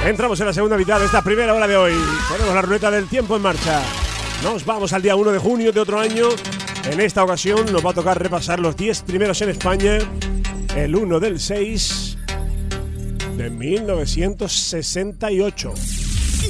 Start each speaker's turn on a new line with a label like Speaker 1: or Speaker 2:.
Speaker 1: Entramos en la segunda mitad de esta primera hora de hoy. Ponemos la ruleta del tiempo en marcha. Nos vamos al día 1 de junio de otro año. En esta ocasión nos va a tocar repasar los 10 primeros en España. El 1 del 6 de 1968.